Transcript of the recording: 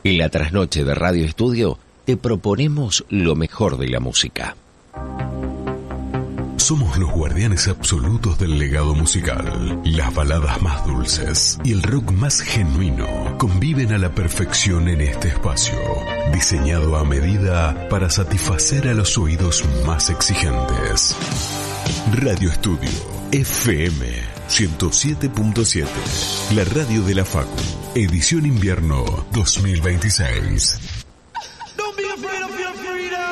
En la trasnoche de Radio Estudio te proponemos lo mejor de la música. Somos los guardianes absolutos del legado musical. Las baladas más dulces y el rock más genuino conviven a la perfección en este espacio, diseñado a medida para satisfacer a los oídos más exigentes. Radio Estudio FM 107.7, la radio de la Facu, edición invierno 2026.